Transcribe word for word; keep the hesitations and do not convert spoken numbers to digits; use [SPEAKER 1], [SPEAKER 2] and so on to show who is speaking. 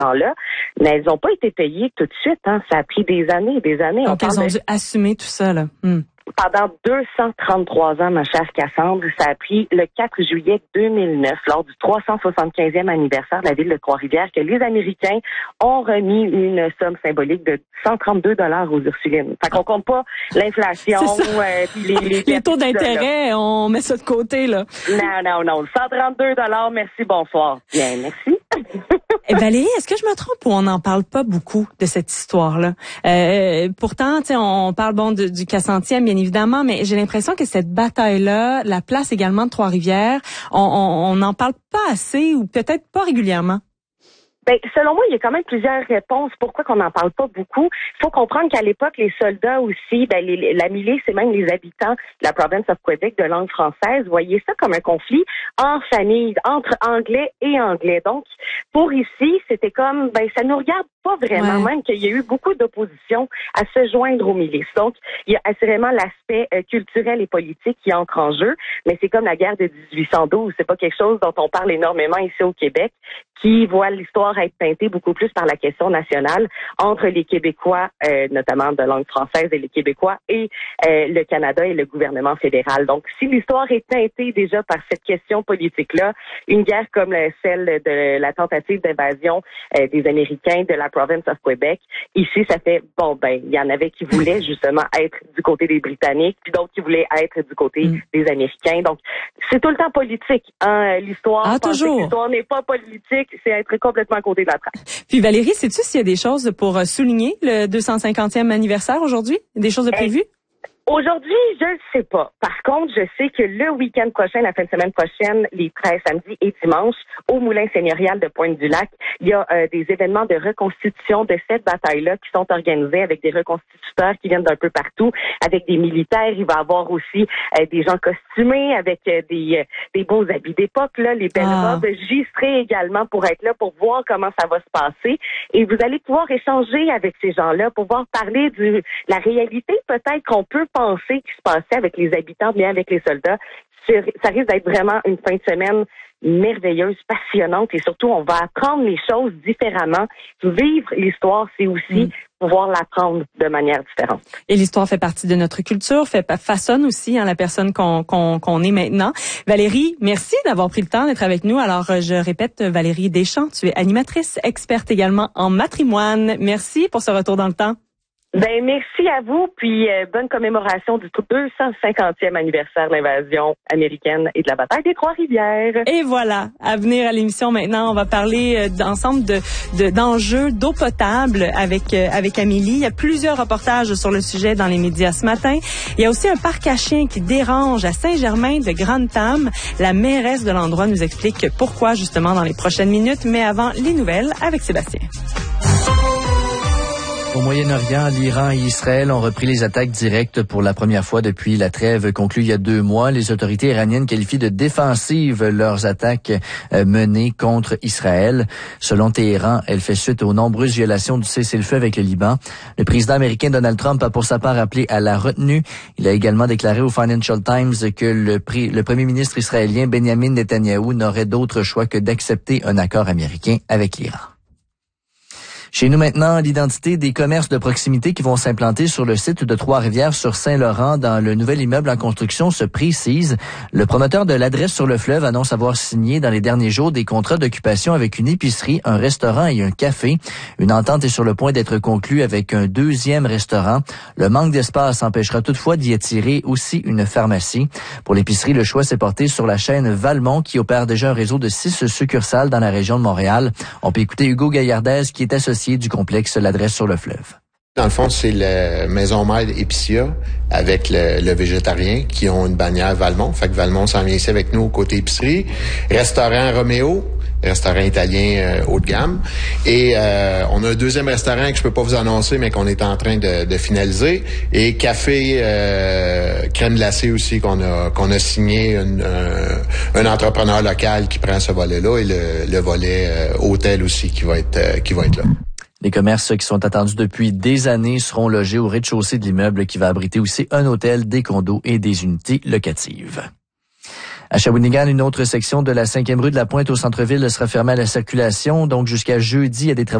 [SPEAKER 1] là, mais elles n'ont pas été payées tout de suite. Hein. Ça a pris des années et des années.
[SPEAKER 2] Donc,
[SPEAKER 1] On
[SPEAKER 2] elles ont
[SPEAKER 1] de...
[SPEAKER 2] dû assumer tout ça, là. Hmm.
[SPEAKER 1] Pendant deux cent trente-trois ans, ma chère Cassandre, ça a pris le quatre juillet deux mille neuf, lors du trois cent soixante-quinzième anniversaire de la ville de Trois-Rivières, que les Américains ont remis une somme symbolique de cent trente-deux dollars aux Ursulines. Fait qu'on compte pas l'inflation, euh, puis les, les,
[SPEAKER 2] les taux d'intérêt, on met ça de côté, là.
[SPEAKER 1] Non, non, non. cent trente-deux dollars, merci, bonsoir. Bien, merci.
[SPEAKER 2] Et Valérie, est-ce que je me trompe ou on n'en parle pas beaucoup de cette histoire-là? Euh, pourtant, tu sais, on parle bon de, du Cassantien, bien évidemment, mais j'ai l'impression que cette bataille-là, la place également de Trois-Rivières, on n'en parle pas assez ou peut-être pas régulièrement.
[SPEAKER 1] Ben, selon moi, il y a quand même plusieurs réponses. Pourquoi qu'on n'en parle pas beaucoup? Il faut comprendre qu'à l'époque, les soldats aussi, ben, les, la milice et même les habitants de la province of Québec de langue française voyaient ça comme un conflit en famille, entre Anglais et Anglais. Donc, pour ici, c'était comme, ben, ça nous regarde pas vraiment, ouais. Même qu'il y a eu beaucoup d'opposition à se joindre aux milices. Donc, il y a assurément l'aspect euh, culturel et politique qui entre en jeu, mais c'est comme la guerre de dix-huit cent douze. C'est pas quelque chose dont on parle énormément ici au Québec, qui voit l'histoire être teintée beaucoup plus par la question nationale entre les Québécois, euh, notamment de langue française, et les Québécois et euh, le Canada et le gouvernement fédéral. Donc, si l'histoire est teintée déjà par cette question politique-là, une guerre comme celle de la tentative d'invasion euh, des Américains de la province of Québec, ici, ça fait, bon, ben, il y en avait qui voulaient justement être du côté des Britanniques, puis d'autres qui voulaient être du côté mm. des Américains. Donc, c'est tout le temps politique, hein, l'histoire.
[SPEAKER 2] Ah, toujours.
[SPEAKER 1] L'histoire n'est pas politique, c'est être complètement à côté de la traque.
[SPEAKER 2] Puis Valérie, sais-tu s'il y a des choses pour souligner le deux cent cinquantième anniversaire aujourd'hui? Des choses de prévues?
[SPEAKER 1] Aujourd'hui, je ne sais pas. Par contre, je sais que le week-end prochain, la fin de semaine prochaine, les treize samedi et dimanche, au Moulin seigneurial de Pointe-du-Lac, il y a euh, des événements de reconstitution de cette bataille-là qui sont organisés avec des reconstituteurs qui viennent d'un peu partout, avec des militaires. Il va y avoir aussi euh, des gens costumés avec euh, des, euh, des beaux habits d'époque, là, les belles ah. robes gistrées également pour être là, pour voir comment ça va se passer. Et vous allez pouvoir échanger avec ces gens-là, pouvoir parler de la réalité peut-être qu'on peut penser qui se passait avec les habitants, bien avec les soldats. Ça risque d'être vraiment une fin de semaine merveilleuse, passionnante et surtout, on va apprendre les choses différemment. Vivre l'histoire, c'est aussi mmh. pouvoir l'apprendre de manière différente.
[SPEAKER 2] Et l'histoire fait partie de notre culture, fait façonne aussi hein, la personne qu'on, qu'on, qu'on est maintenant. Valérie, merci d'avoir pris le temps d'être avec nous. Alors, je répète, Valérie Deschamps, tu es animatrice, experte également en matrimoine. Merci pour ce retour dans le temps.
[SPEAKER 1] Ben merci à vous, puis euh, bonne commémoration du deux cent cinquantième anniversaire de l'invasion américaine et de la bataille des Trois-Rivières.
[SPEAKER 2] Et voilà, à venir à l'émission maintenant, on va parler euh, d'ensemble de, de d'enjeux d'eau potable avec euh, avec Amélie. Il y a plusieurs reportages sur le sujet dans les médias ce matin. Il y a aussi un parc à chiens qui dérange à Saint-Germain de Grande-Tame. La mairesse de l'endroit nous explique pourquoi justement dans les prochaines minutes, mais avant les nouvelles avec Sébastien.
[SPEAKER 3] Au Moyen-Orient, l'Iran et Israël ont repris les attaques directes pour la première fois depuis la trêve conclue il y a deux mois. Les autorités iraniennes qualifient de défensives leurs attaques menées contre Israël. Selon Téhéran, elle fait suite aux nombreuses violations du cessez-le-feu avec le Liban. Le président américain Donald Trump a pour sa part appelé à la retenue. Il a également déclaré au Financial Times que le, pré- le premier ministre israélien Benjamin Netanyahou n'aurait d'autre choix que d'accepter un accord américain avec l'Iran. Chez nous maintenant, l'identité des commerces de proximité qui vont s'implanter sur le site de Trois-Rivières sur Saint-Laurent dans le nouvel immeuble en construction se précise. Le promoteur de l'adresse sur le fleuve annonce avoir signé dans les derniers jours des contrats d'occupation avec une épicerie, un restaurant et un café. Une entente est sur le point d'être conclue avec un deuxième restaurant. Le manque d'espace empêchera toutefois d'y attirer aussi une pharmacie. Pour l'épicerie, le choix s'est porté sur la chaîne Valmont qui opère déjà un réseau de six succursales dans la région de Montréal. On peut écouter Hugo Gaillardez qui est associé du complexe L'Adresse sur le fleuve.
[SPEAKER 4] Dans le fond, c'est la Maison Mère Épicia avec le, le végétarien qui ont une bannière Valmont. Fait que Valmont s'en vient ici avec nous côté épicerie. Restaurant Roméo, restaurant italien euh, haut de gamme. Et euh, on a un deuxième restaurant que je peux pas vous annoncer, mais qu'on est en train de, de finaliser. Et café euh, crème glacée aussi qu'on a qu'on a signé une, un, un entrepreneur local qui prend ce volet-là et le, le volet euh, hôtel aussi qui va être euh, qui va être là.
[SPEAKER 3] Les commerces qui sont attendus depuis des années seront logés au rez-de-chaussée de l'immeuble qui va abriter aussi un hôtel, des condos et des unités locatives. À Shawinigan, une autre section de la cinquième rue de la Pointe au centre-ville sera fermée à la circulation. Donc, jusqu'à jeudi, il y a des travaux